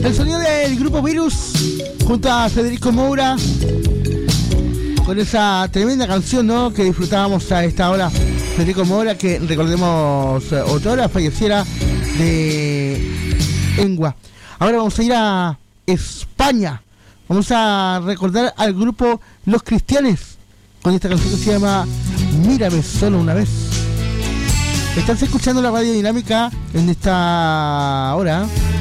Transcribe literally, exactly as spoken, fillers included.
El sonido del grupo Virus junto a Federico Moura con esa tremenda canción, ¿no?, que disfrutábamos a esta hora. Federico Moura, que recordemos otrora falleciera de Engua. Ahora vamos a ir a España. Vamos a recordar al grupo Los Cristianes con esta canción que se llama Mírame solo una vez. Estás escuchando la Radio Dinámica en esta hora.